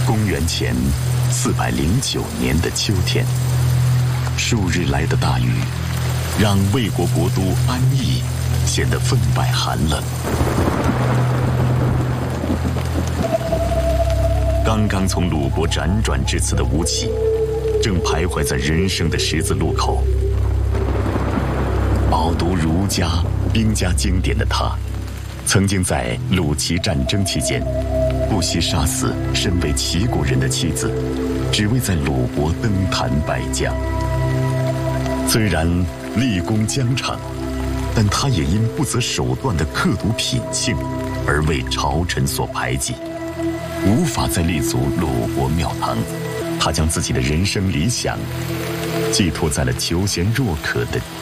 公元前409年的秋天，数日来的大雨，让魏国国都安邑显得分外寒冷。刚刚从鲁国辗转至此的吴起，正徘徊在人生的十字路口。饱读儒家、兵家经典的他，曾经在鲁齐战争期间，不惜杀死身为齐国人的妻子，只为在鲁国登坛拜将。虽然立功疆场，但他也因不择手段的刻毒品性而为朝臣所排挤，无法再立足鲁国庙堂。他将自己的人生理想寄托在了求贤若渴的